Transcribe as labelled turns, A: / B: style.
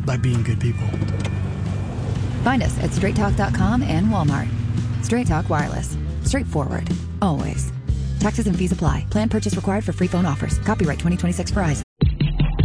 A: by being good people.
B: Find us at straighttalk.com and Walmart. Straight Talk Wireless. Straightforward. Always. Taxes and fees apply. Plan purchase required for free phone offers. Copyright 2026 Verizon.